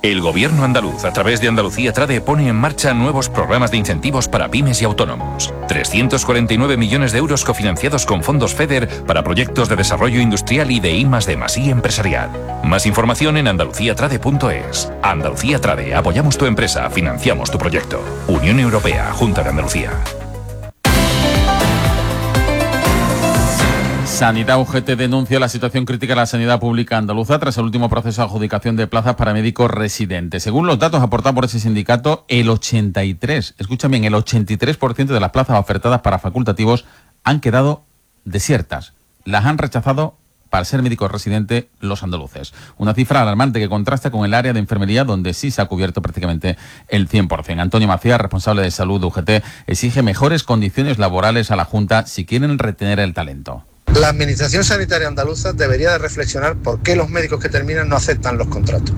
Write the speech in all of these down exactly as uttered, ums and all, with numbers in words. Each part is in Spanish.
El Gobierno andaluz, a través de Andalucía Trade, pone en marcha nuevos programas de incentivos para pymes y autónomos. trescientos cuarenta y nueve millones de euros cofinanciados con fondos FEDER para proyectos de desarrollo industrial y de I más D más I empresarial. Más información en andalucía trade punto es. Andalucía Trade, apoyamos tu empresa, financiamos tu proyecto. Unión Europea, Junta de Andalucía. Sanidad U G T denuncia la situación crítica de la sanidad pública andaluza tras el último proceso de adjudicación de plazas para médicos residentes. Según los datos aportados por ese sindicato, el ochenta y tres, escuchen bien, el ochenta y tres por ciento de las plazas ofertadas para facultativos han quedado desiertas. Las han rechazado para ser médicos residentes los andaluces. Una cifra alarmante que contrasta con el área de enfermería, donde sí se ha cubierto prácticamente el cien por ciento. Antonio Macías, responsable de salud de U G T, exige mejores condiciones laborales a la Junta si quieren retener el talento. La Administración Sanitaria Andaluza debería de reflexionar por qué los médicos que terminan no aceptan los contratos.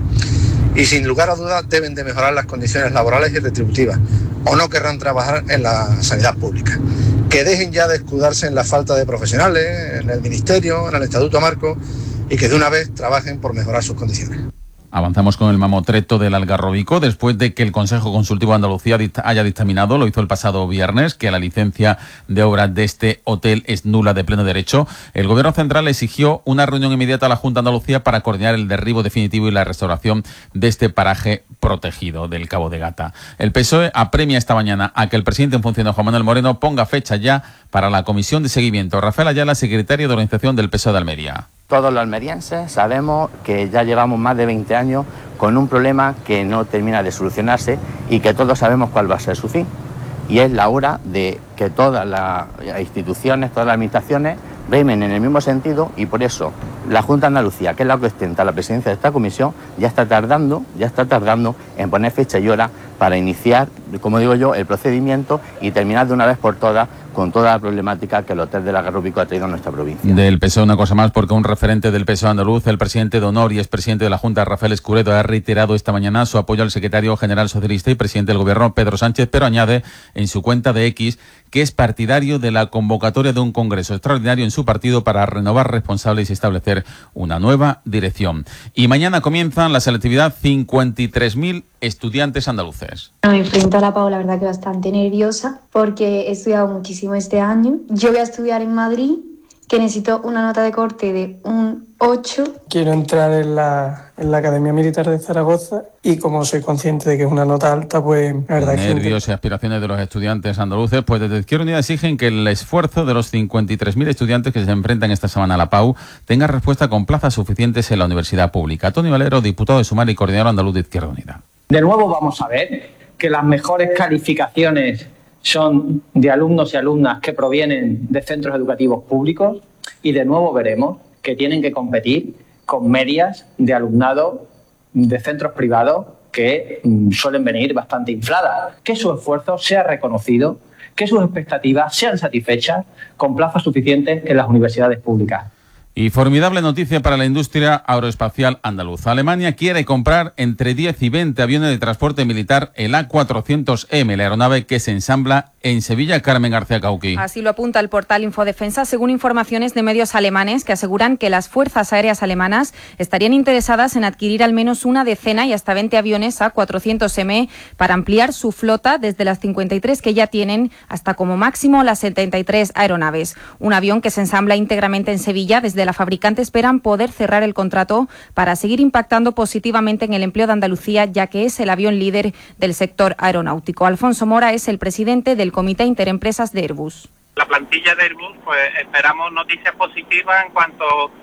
Y sin lugar a dudas deben de mejorar las condiciones laborales y retributivas, o no querrán trabajar en la sanidad pública. Que dejen ya de escudarse en la falta de profesionales, en el Ministerio, en el Estatuto Marco, y que de una vez trabajen por mejorar sus condiciones. Avanzamos con el mamotreto del Algarrobico. Después de que el Consejo Consultivo de Andalucía haya dictaminado, lo hizo el pasado viernes, que la licencia de obras de este hotel es nula de pleno derecho, el Gobierno Central exigió una reunión inmediata a la Junta de Andalucía para coordinar el derribo definitivo y la restauración de este paraje protegido del Cabo de Gata. El P S O E apremia esta mañana a que el presidente en funciones, Juan Manuel Moreno, ponga fecha ya para la comisión de seguimiento. Rafael Ayala, secretario de organización del P S O E de Almería. Todos los almerienses sabemos que ya llevamos más de veinte años con un problema que no termina de solucionarse y que todos sabemos cuál va a ser su fin. Y es la hora de que todas las instituciones, todas las administraciones remen en el mismo sentido, y por eso la Junta de Andalucía, que es la que ostenta la presidencia de esta comisión, ya está tardando, ya está tardando en poner fecha y hora para iniciar, como digo yo, el procedimiento y terminar de una vez por todas con toda la problemática que el hotel del Algarrobico ha traído a nuestra provincia. Del P S O E una cosa más, porque un referente del P S O E andaluz, el presidente de honor y expresidente de la Junta, Rafael Escuredo, ha reiterado esta mañana su apoyo al secretario general socialista y presidente del Gobierno, Pedro Sánchez, pero añade en su cuenta de X que es partidario de la convocatoria de un congreso extraordinario en su partido para renovar responsables y establecer una nueva dirección. Y mañana comienzan la selectividad cincuenta y tres mil estudiantes andaluces. Me enfrento a la Pau, la verdad que bastante nerviosa, porque he estudiado muchísimo este año. Yo voy a estudiar en Madrid, que necesito una nota de corte de un ocho. Quiero entrar en la, en la Academia Militar de Zaragoza y como soy consciente de que es una nota alta, pues la verdad es que... Nervios y aspiraciones de los estudiantes andaluces, pues desde Izquierda Unida exigen que el esfuerzo de los cincuenta y tres mil estudiantes que se enfrentan esta semana a la Pau tenga respuesta con plazas suficientes en la universidad pública. Tony Valero, diputado de Sumar y coordinador andaluz de Izquierda Unida. De nuevo vamos a ver que las mejores calificaciones son de alumnos y alumnas que provienen de centros educativos públicos, y de nuevo veremos que tienen que competir con medias de alumnado de centros privados que mm, suelen venir bastante infladas. Que su esfuerzo sea reconocido, que sus expectativas sean satisfechas con plazas suficientes en las universidades públicas. Y formidable noticia para la industria aeroespacial andaluza. Alemania quiere comprar entre diez y veinte aviones de transporte militar, el A cuatrocientos eme, la aeronave que se ensambla en Sevilla. Carmen García Cauqui. Así lo apunta el portal Infodefensa, según informaciones de medios alemanes que aseguran que las fuerzas aéreas alemanas estarían interesadas en adquirir al menos una decena y hasta veinte aviones A cuatrocientos eme para ampliar su flota desde las cincuenta y tres que ya tienen hasta como máximo las setenta y tres aeronaves. Un avión que se ensambla íntegramente en Sevilla. Desde la fabricante esperan poder cerrar el contrato para seguir impactando positivamente en el empleo de Andalucía, ya que es el avión líder del sector aeronáutico. Alfonso Mora es el presidente del Comité Interempresas de Airbus. La plantilla de Airbus, pues esperamos noticias positivas en cuanto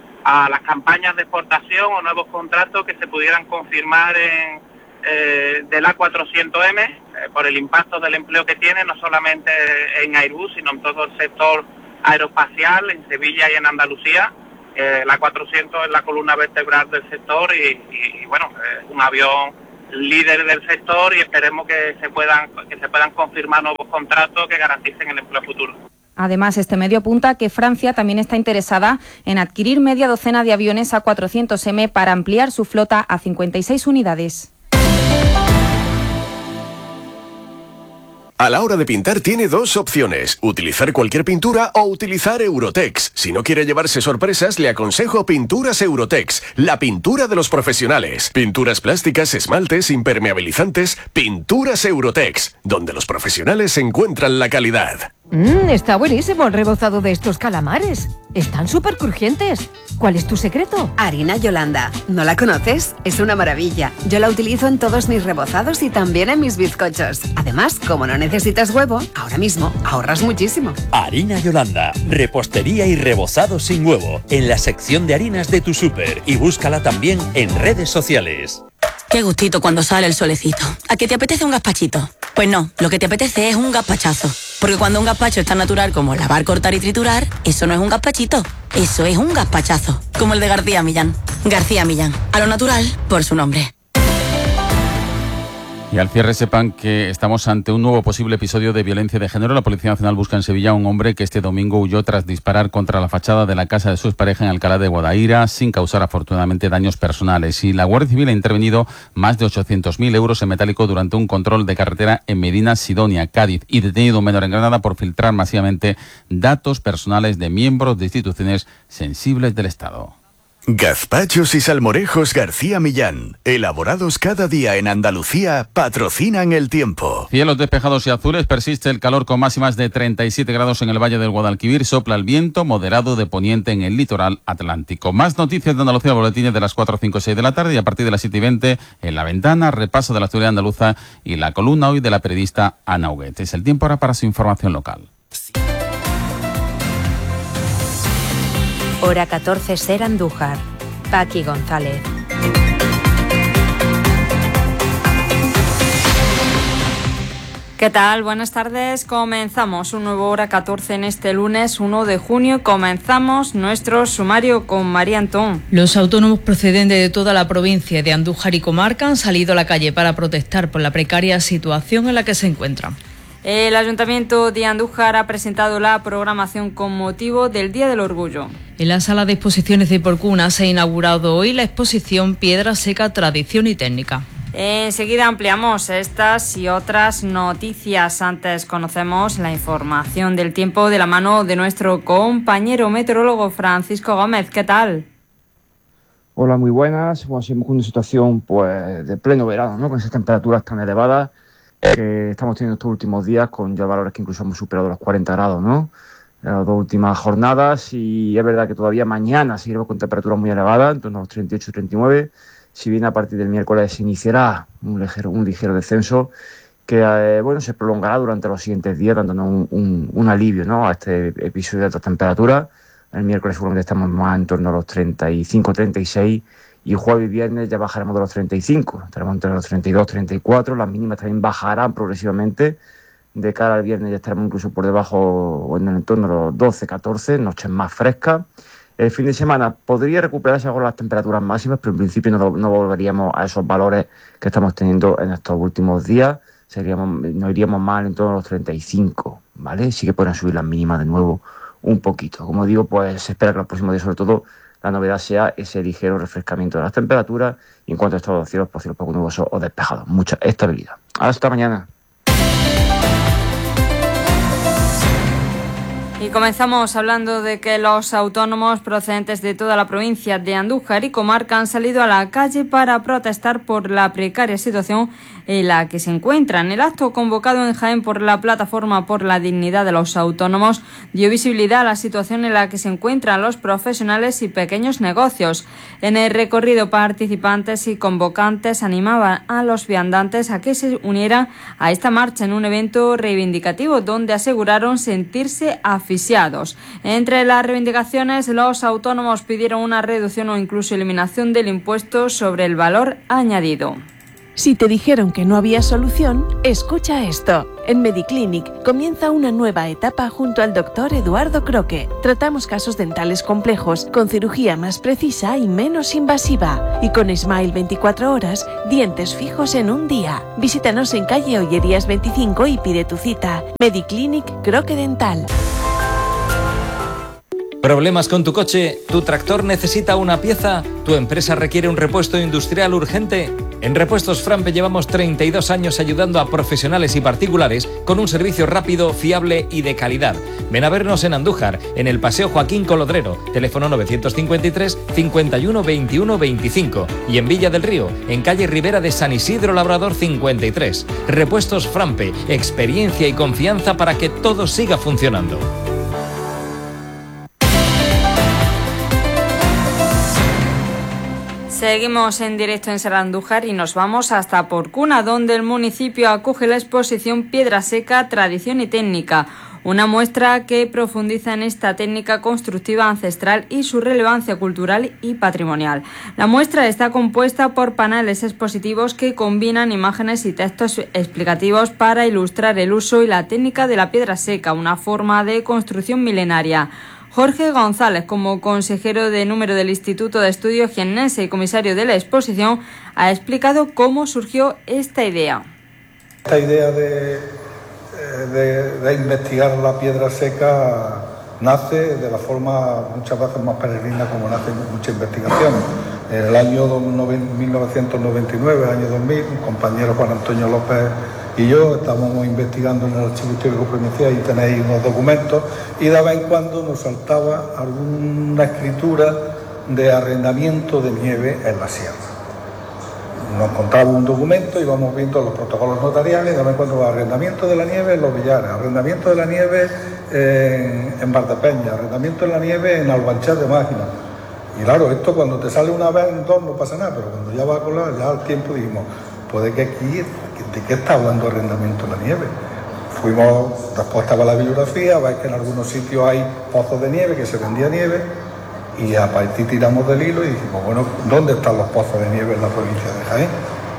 a las campañas de exportación o nuevos contratos que se pudieran confirmar en, eh, del A cuatrocientos eme eh, por el impacto del empleo que tiene, no solamente en Airbus, sino en todo el sector aeroespacial, en Sevilla y en Andalucía. Eh, la cuatrocientos es la columna vertebral del sector y, y, y bueno, es eh, un avión líder del sector y esperemos que se puedan que se puedan confirmar nuevos contratos que garanticen el empleo futuro. Además, este medio apunta que Francia también está interesada en adquirir media docena de aviones A cuatrocientos eme para ampliar su flota a cincuenta y seis unidades. A la hora de pintar tiene dos opciones, utilizar cualquier pintura o utilizar Eurotex. Si no quiere llevarse sorpresas, le aconsejo Pinturas Eurotex, la pintura de los profesionales. Pinturas plásticas, esmaltes, impermeabilizantes, Pinturas Eurotex, donde los profesionales encuentran la calidad. Mmm, está buenísimo el rebozado de estos calamares. Están súper crujientes. ¿Cuál es tu secreto? Harina Yolanda. ¿No la conoces? Es una maravilla. Yo la utilizo en todos mis rebozados y también en mis bizcochos. Además, como no necesitas huevo, ahora mismo ahorras muchísimo. Harina Yolanda. Repostería y rebozado sin huevo. En la sección de harinas de tu súper. Y búscala también en redes sociales. Qué gustito cuando sale el solecito. ¿A qué te apetece un gazpachito? Pues no, lo que te apetece es un gazpachazo. Porque cuando un gazpacho es tan natural como lavar, cortar y triturar, eso no es un gazpachito, eso es un gazpachazo. Como el de García Millán. García Millán, a lo natural por su nombre. Y al cierre sepan que estamos ante un nuevo posible episodio de violencia de género. La Policía Nacional busca en Sevilla a un hombre que este domingo huyó tras disparar contra la fachada de la casa de su expareja en Alcalá de Guadaira, sin causar afortunadamente daños personales. Y la Guardia Civil ha intervenido más de ochocientos mil euros en metálico durante un control de carretera en Medina Sidonia, Cádiz, y detenido un menor en Granada por filtrar masivamente datos personales de miembros de instituciones sensibles del Estado. Gazpachos y salmorejos García Millán, elaborados cada día en Andalucía, patrocinan el tiempo. Cielos despejados y azules, persiste el calor con máximas de treinta y siete grados en el Valle del Guadalquivir, sopla el viento moderado de poniente en el litoral atlántico. Más noticias de Andalucía, boletines de las cuatro, cinco y seis de la tarde, y a partir de las siete y veinte en La Ventana, repaso de la actualidad andaluza y la columna hoy de la periodista Ana Huguet. Es el tiempo ahora para su información local. Hora catorce, Ser Andújar. Paqui González. ¿Qué tal? Buenas tardes. Comenzamos un nuevo Hora catorce en este lunes uno de junio. Comenzamos nuestro sumario con María Antón. Los autónomos procedentes de toda la provincia de Andújar y comarca han salido a la calle para protestar por la precaria situación en la que se encuentran. El Ayuntamiento de Andújar ha presentado la programación con motivo del Día del Orgullo. En la sala de exposiciones de Porcuna se ha inaugurado hoy la exposición Piedra Seca, Tradición y Técnica. Enseguida ampliamos estas y otras noticias. Antes conocemos la información del tiempo de la mano de nuestro compañero meteorólogo Francisco Gómez. ¿Qué tal? Hola, muy buenas. Bueno, seguimos con una situación pues de pleno verano, ¿no? Con esas temperaturas tan elevadas que estamos teniendo estos últimos días, con ya valores que incluso hemos superado los cuarenta grados, ¿no? Las dos últimas jornadas, y es verdad que todavía mañana seguiremos con temperaturas muy elevadas, en torno a los treinta y ocho treinta y nueve, si bien a partir del miércoles se iniciará un ligero, un ligero descenso que eh, bueno, se prolongará durante los siguientes días, dándonos un, un, un alivio, ¿no?, a este episodio de altas temperaturas. El miércoles seguramente estamos más en torno a los treinta y cinco treinta y seis, y jueves y viernes ya bajaremos de los treinta y cinco, estaremos entre los treinta y dos treinta y cuatro, las mínimas también bajarán progresivamente. De cara al viernes ya estaremos incluso por debajo o en el entorno de los doce catorce, noches más frescas. El fin de semana podría recuperarse algo las temperaturas máximas, pero en principio no, no volveríamos a esos valores que estamos teniendo en estos últimos días. Seríamos, nos iríamos más en torno a los treinta y cinco, ¿vale? Sí que podrán subir las mínimas de nuevo un poquito. Como digo, pues se espera que los próximos días, sobre todo, la novedad sea ese ligero refrescamiento de las temperaturas, y en cuanto a estos cielos, pues cielos poco nubosos o despejados. Mucha estabilidad. Hasta mañana. Y comenzamos hablando de que los autónomos procedentes de toda la provincia de Andújar y comarca han salido a la calle para protestar por la precaria situación en la que se encuentran. El acto convocado en Jaén por la Plataforma por la Dignidad de los Autónomos dio visibilidad a la situación en la que se encuentran los profesionales y pequeños negocios. En el recorrido, participantes y convocantes animaban a los viandantes a que se unieran a esta marcha en un evento reivindicativo donde aseguraron sentirse asfixiados. Entre las reivindicaciones, los autónomos pidieron una reducción o incluso eliminación del impuesto sobre el valor añadido. Si te dijeron que no había solución, escucha esto. En Mediclinic comienza una nueva etapa junto al doctor Eduardo Croque. Tratamos casos dentales complejos con cirugía más precisa y menos invasiva. Y con Smile veinticuatro horas, dientes fijos en un día. Visítanos en calle Ollerías veinticinco y pide tu cita. Mediclinic Croque Dental. ¿Problemas con tu coche? ¿Tu tractor necesita una pieza? ¿Tu empresa requiere un repuesto industrial urgente? En Repuestos Frampe llevamos treinta y dos años ayudando a profesionales y particulares con un servicio rápido, fiable y de calidad. Ven a vernos en Andújar, en el Paseo Joaquín Colodrero, teléfono novecientos cincuenta y tres, cincuenta y uno, veintiuno, veinticinco, y en Villa del Río, en calle Ribera de San Isidro Labrador cincuenta y tres. Repuestos Frampe, experiencia y confianza para que todo siga funcionando. Seguimos en directo en Ser Andújar y nos vamos hasta Porcuna, donde el municipio acoge la exposición Piedra Seca, Tradición y Técnica, una muestra que profundiza en esta técnica constructiva ancestral y su relevancia cultural y patrimonial. La muestra está compuesta por paneles expositivos que combinan imágenes y textos explicativos para ilustrar el uso y la técnica de la piedra seca, una forma de construcción milenaria. Jorge González, como consejero de número del Instituto de Estudios Jiennense y comisario de la exposición, ha explicado cómo surgió esta idea. Esta idea de, de, de investigar la piedra seca nace de la forma muchas veces más peregrina como nace mucha investigación. En el año mil novecientos noventa y nueve, año dos mil, un compañero Juan Antonio López y yo estábamos investigando en el Archivo Histórico Provincial y tenéis unos documentos, y de vez en cuando nos saltaba alguna escritura de arrendamiento de nieve en la sierra. Nos encontraba un documento y íbamos viendo los protocolos notariales, y de vez en cuando arrendamiento de la nieve en Los Villares, arrendamiento de la nieve en, en Valdepeña, arrendamiento de la nieve en Albanchar de Máquina. Y claro, esto cuando te sale una vez en dos no pasa nada, pero cuando ya va a colar, ya al tiempo dijimos, puede que aquí, ¿de qué está hablando arrendamiento de la nieve? Fuimos, después estaba la bibliografía, veis que en algunos sitios hay pozos de nieve, que se vendía nieve, y a partir tiramos del hilo y dijimos, bueno, ¿dónde están los pozos de nieve en la provincia de Jaén?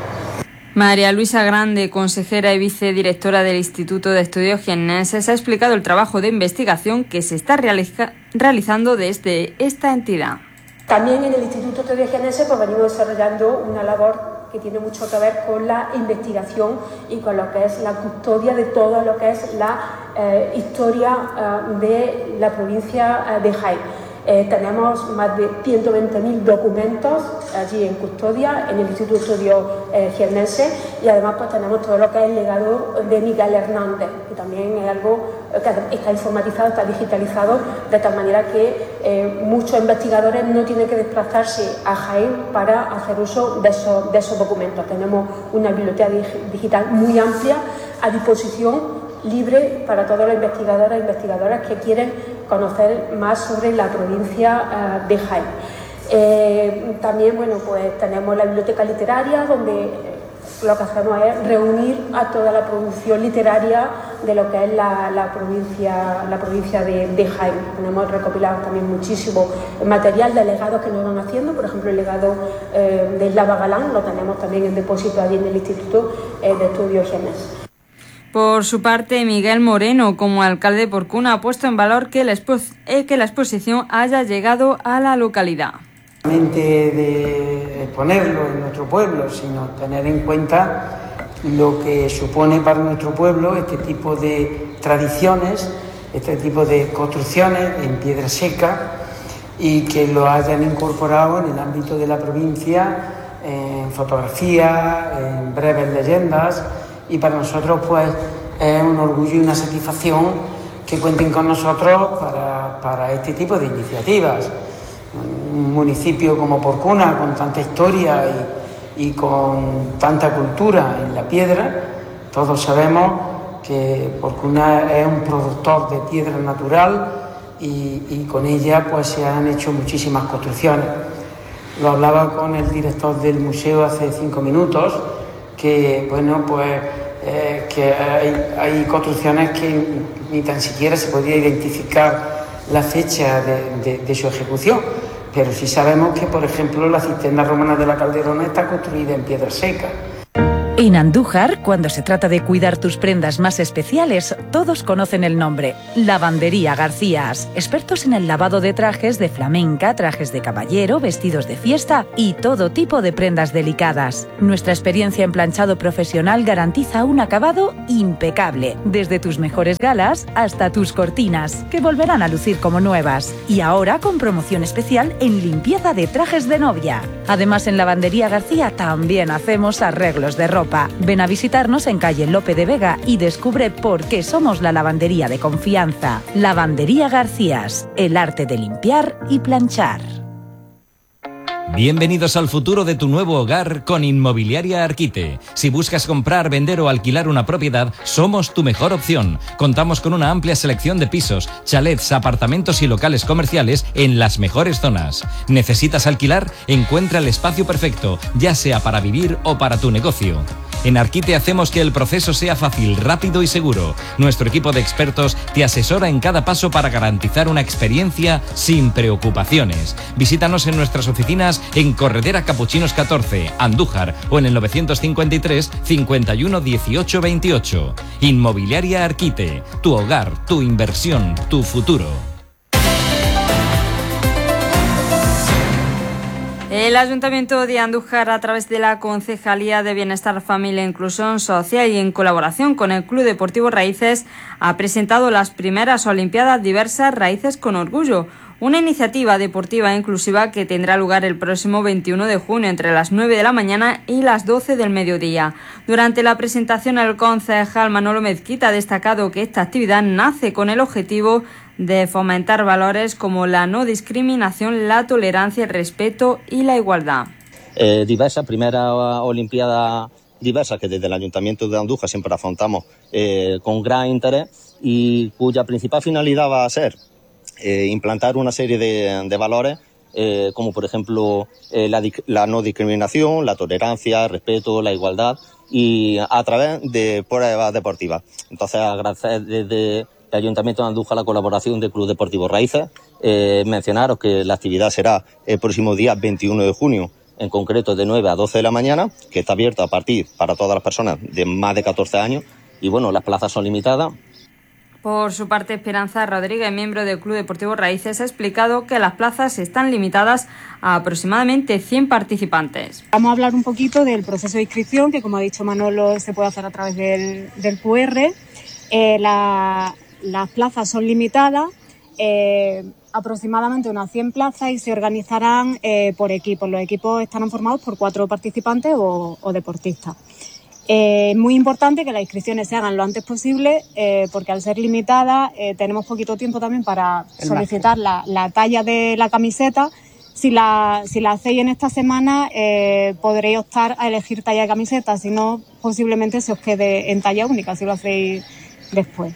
María Luisa Grande, consejera y vicedirectora del Instituto de Estudios Jiennenses, ha explicado el trabajo de investigación que se está realiza- realizando desde esta entidad. También en el Instituto de Estudios Jiennenses pues, venimos desarrollando una labor que tiene mucho que ver con la investigación y con lo que es la custodia de todo lo que es la eh, historia eh, de la provincia eh, de Jaén. Eh, tenemos más de ciento veinte mil documentos allí en custodia en el Instituto de Estudios eh, Jiennenses, y además pues tenemos todo lo que es el legado de Miguel Hernández, que también es algo que está informatizado, está digitalizado, de tal manera que eh, muchos investigadores no tienen que desplazarse a Jaén para hacer uso de esos, de esos documentos. Tenemos una biblioteca digital muy amplia a disposición, libre para todos los investigadores e investigadoras que quieren conocer más sobre la provincia uh, de Jaén. Eh, también, bueno, pues tenemos la biblioteca literaria, donde lo que hacemos es reunir a toda la producción literaria de lo que es la, la provincia, la provincia de, de Jaén. Tenemos recopilado también muchísimo material de legados que nos van haciendo, por ejemplo el legado eh, de Lava Galán, lo tenemos también en depósito allí en el Instituto eh, de Estudios Jiennenses. Por su parte, Miguel Moreno, como alcalde de Porcuna, ha puesto en valor que la, expo- eh, que la exposición haya llegado a la localidad. No solamente de exponerlo en nuestro pueblo, sino tener en cuenta lo que supone para nuestro pueblo este tipo de tradiciones, este tipo de construcciones en piedra seca, y que lo hayan incorporado en el ámbito de la provincia, en fotografía, en breves leyendas. Y para nosotros pues es un orgullo y una satisfacción que cuenten con nosotros para, para este tipo de iniciativas. Un municipio como Porcuna, con tanta historia y, y con tanta cultura en la piedra, todos sabemos que Porcuna es un productor de piedra natural y, y con ella pues se han hecho muchísimas construcciones. Lo hablaba con el director del museo hace cinco minutos, que bueno pues eh, que hay, hay construcciones que ni tan siquiera se podía identificar la fecha de, de, de su ejecución, pero sí sabemos que por ejemplo la cisterna romana de la Calderona está construida en piedra seca. En Andújar, cuando se trata de cuidar tus prendas más especiales, todos conocen el nombre: Lavandería Garcías. Expertos en el lavado de trajes de flamenca, trajes de caballero, vestidos de fiesta y todo tipo de prendas delicadas. Nuestra experiencia en planchado profesional garantiza un acabado impecable, desde tus mejores galas hasta tus cortinas, que volverán a lucir como nuevas. Y ahora con promoción especial en limpieza de trajes de novia. Además, en Lavandería García también hacemos arreglos de ropa. Ven a visitarnos en calle Lope de Vega y descubre por qué somos la lavandería de confianza. Lavandería Garcías, el arte de limpiar y planchar. Bienvenidos al futuro de tu nuevo hogar con Inmobiliaria Arquite. Si buscas comprar, vender o alquilar una propiedad, somos tu mejor opción. Contamos con una amplia selección de pisos, chalets, apartamentos y locales comerciales en las mejores zonas. ¿Necesitas alquilar? Encuentra el espacio perfecto, ya sea para vivir o para tu negocio. En Arquite hacemos que el proceso sea fácil, rápido y seguro. Nuestro equipo de expertos te asesora en cada paso para garantizar una experiencia sin preocupaciones. Visítanos en nuestras oficinas en Corredera Capuchinos catorce, Andújar, o en el novecientos cincuenta y tres, cincuenta y uno, dieciocho, veintiocho. Inmobiliaria Arquite, tu hogar, tu inversión, tu futuro. El Ayuntamiento de Andújar, a través de la Concejalía de Bienestar, Familia e Inclusión Social y en colaboración con el Club Deportivo Raíces, ha presentado las primeras Olimpiadas Diversas Raíces con Orgullo, una iniciativa deportiva inclusiva que tendrá lugar el próximo veintiuno de junio entre las nueve de la mañana y las doce del mediodía. Durante la presentación, el concejal Manolo Mezquita ha destacado que esta actividad nace con el objetivo de fomentar valores como la no discriminación, la tolerancia, el respeto y la igualdad. Eh, diversa, primera Olimpiada diversa que desde el Ayuntamiento de Andújar siempre afrontamos eh, con gran interés y cuya principal finalidad va a ser eh, implantar una serie de, de valores eh, como por ejemplo eh, la, la no discriminación, la tolerancia, el respeto, la igualdad y a través de pruebas deportivas. Entonces agradecer desde el Ayuntamiento de Andújar la colaboración del Club Deportivo Raíces. Eh, mencionaros que la actividad será el próximo día veintiuno de junio, en concreto de nueve a doce de la mañana, que está abierta a partir para todas las personas de más de catorce años y bueno, las plazas son limitadas. Por su parte, Esperanza Rodríguez, miembro del Club Deportivo Raíces, ha explicado que las plazas están limitadas a aproximadamente cien participantes. Vamos a hablar un poquito del proceso de inscripción, que como ha dicho Manolo se puede hacer a través del, del Q R. Eh, la, las plazas son limitadas, eh, aproximadamente unas cien plazas, y se organizarán eh, por equipos. Los equipos estarán formados por cuatro participantes o, o deportistas. Es eh, muy importante que las inscripciones se hagan lo antes posible eh, porque al ser limitadas eh, tenemos poquito tiempo también para El solicitar la, la talla de la camiseta. Si la, si la hacéis en esta semana eh, podréis optar a elegir talla de camiseta, si no posiblemente se os quede en talla única si lo hacéis después.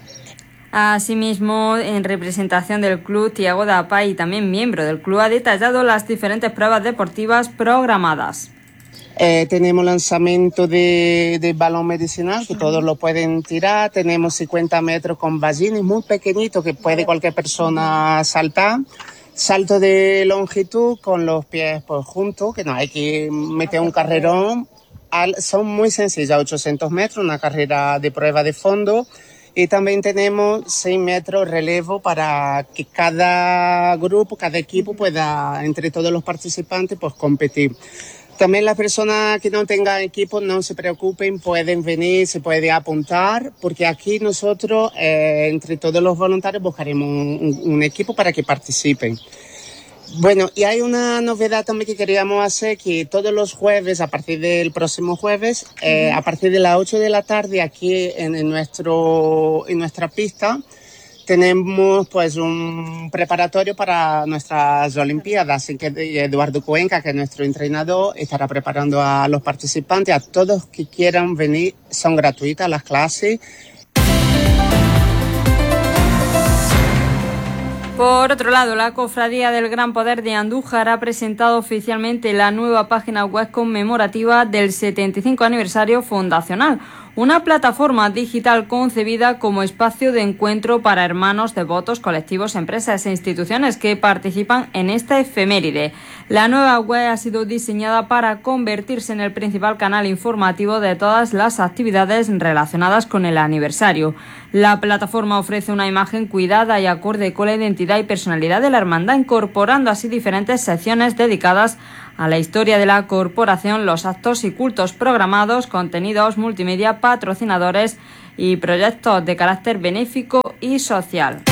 Asimismo, en representación del club, Tiago Dapa, y también miembro del club, ha detallado las diferentes pruebas deportivas programadas. Eh, tenemos lanzamiento de, de balón medicinal, que todos lo pueden tirar. Tenemos cincuenta metros con ballines muy pequeñitos que puede cualquier persona saltar. Salto de longitud con los pies pues, juntos, que no hay que meter un carrerón. Al, son muy sencillas, ochocientos metros, una carrera de prueba de fondo. Y también tenemos seis metros relevo para que cada grupo, cada equipo pueda, entre todos los participantes, pues competir. También las personas que no tengan equipo no se preocupen, pueden venir, se puede apuntar, porque aquí nosotros, eh, entre todos los voluntarios, buscaremos un, un equipo para que participen. Bueno, y hay una novedad también que queríamos hacer, que todos los jueves, a partir del próximo jueves, eh, a partir de las ocho de la tarde, aquí en, en, nuestro, en nuestra pista, tenemos pues un preparatorio para nuestras Olimpiadas, así que Eduardo Cuenca, que es nuestro entrenador, estará preparando a los participantes, a todos que quieran venir, son gratuitas las clases. Por otro lado, la Cofradía del Gran Poder de Andújar ha presentado oficialmente la nueva página web conmemorativa del setenta y cinco aniversario fundacional, una plataforma digital concebida como espacio de encuentro para hermanos, devotos, colectivos, empresas e instituciones que participan en esta efeméride. La nueva web ha sido diseñada para convertirse en el principal canal informativo de todas las actividades relacionadas con el aniversario. La plataforma ofrece una imagen cuidada y acorde con la identidad y personalidad de la hermandad, incorporando así diferentes secciones dedicadas a la historia de la corporación, los actos y cultos programados, contenidos multimedia, patrocinadores y proyectos de carácter benéfico y social.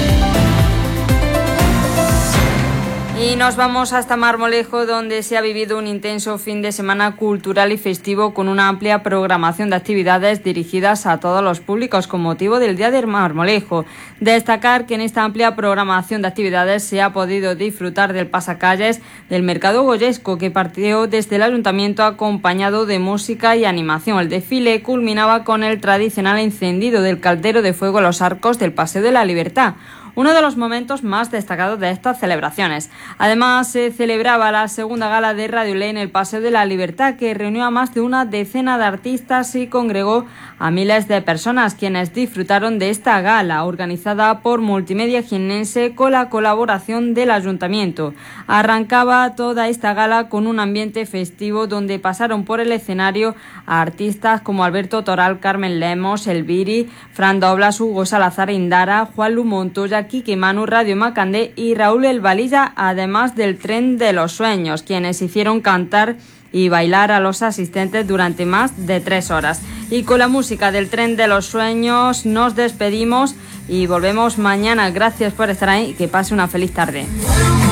Y nos vamos hasta Marmolejo, donde se ha vivido un intenso fin de semana cultural y festivo con una amplia programación de actividades dirigidas a todos los públicos con motivo del Día del Marmolejo. Destacar que en esta amplia programación de actividades se ha podido disfrutar del pasacalles del Mercado Goyesco, que partió desde el Ayuntamiento acompañado de música y animación. El desfile culminaba con el tradicional encendido del caldero de fuego a los arcos del Paseo de la Libertad, uno de los momentos más destacados de estas celebraciones. Además, se celebraba la segunda gala de Radio Ley en el Paseo de la Libertad, que reunió a más de una decena de artistas y congregó a miles de personas, quienes disfrutaron de esta gala, organizada por Multimedia Jiennense con la colaboración del Ayuntamiento. Arrancaba toda esta gala con un ambiente festivo donde pasaron por el escenario a artistas como Alberto Toral, Carmen Lemos, Elviri, Fran Doblas, Hugo Salazar Indara, Juan Lu Montoya, Kiki Manu, Radio Macandé y Raúl El Valilla, además del Tren de los Sueños, quienes hicieron cantar y bailar a los asistentes durante más de tres horas. Y con la música del Tren de los Sueños nos despedimos y volvemos mañana. Gracias por estar ahí y que pase una feliz tarde.